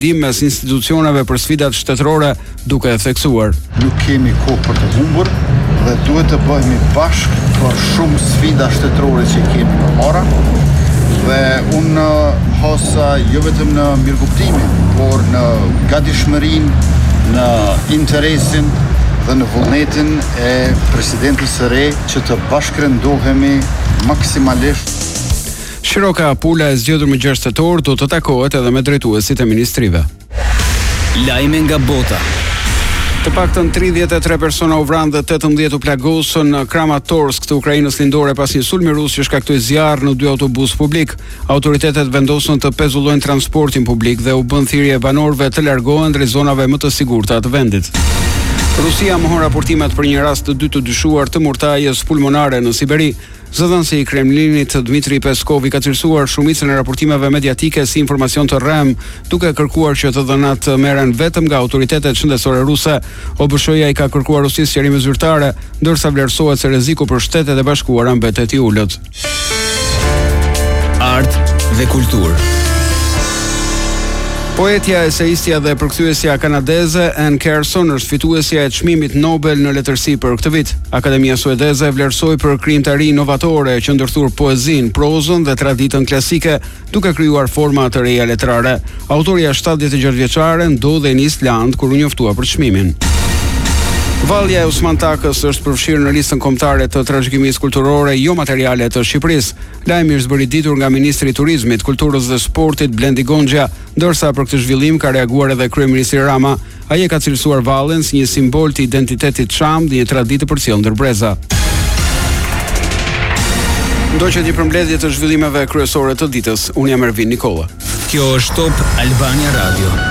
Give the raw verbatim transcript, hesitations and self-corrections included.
mes institucioneve për sfidat shtetërore, duke theksuar. Nuk kemi kohë për të humbur dhe duhet të bëhemi bashkë për shumë sfida shtetërore që kemi përpara. Dhe unë hosa jo vetëm në mirëkuptimin, por në gatishmërinë, në interesin dhe në vullnetin e presidentës së re që të bashkërendohemi maksimalisht. Shiroka Pula e zgjedhur më gjashtë tetor do të takohet edhe me drejtuesit e ministrive. Lajme nga bota. Të paktën tridhjetë e tre persona u vranë dhe tetëmbëdhjetë u plagosën në Kramatorsk të Ukrainës lindore pas një sulmi rus që shkaktoi zjarr në dy autobus publik. Autoritetet vendosën të pezullojnë transportin publik dhe u bën thirrje banorëve të largohen drejt zonave më të sigurta të vendit. Rusia mohon raportimet për një rast të dytë të dyshuar të murtajës pulmonare në Siberi. Zëdhënësi i Kremlinit Dmitri Peskov i ka cilësuar shumicën e raportimeve mediatike si informacion të rrem, duke kërkuar që të dhënat merren vetëm nga autoritetet shëndetësore ruse. O B S H-ja i ka kërkuar Rusisë sqarime zyrtare, ndërsa vlerësohet se rreziku për Shtetet e Bashkuara mbetet i ulët. Art dhe kulturë. Poetja, eseistja dhe përkthyesja kanadeze Anne Carson është fituesja e çmimit Nobel në letërsi për këtë vit. Akademia Suedeze vlerësoi për krijimtari inovatore që ndërthur poezinë, prozën dhe traditën klasike, duke krijuar forma të reja letrare. Autoria shtatëdhjetë e gjashtë vjeçare ndodhej në Island kur u njoftua për çmimin. Vallja e Usman Takës është përfshirë në listën kombëtare të trashëgimisë kulturore jo materiale të Shqipërisë. Lajmi është bërë i ditur nga ministri i Turizmit, Kulturës dhe Sportit Blendi Gonxha, ndërsa për këtë zhvillim ka reaguar edhe kryeministri Rama. Ai e ka cilësuar vallën si një simbol të identitetit çam dhe një traditë e përcjellë ndër breza. Ndoqet një përmbledhje të zhvillimeve kryesore të ditës. Unë jam Ervin Nikolla. Kjo është Top Albania Radio.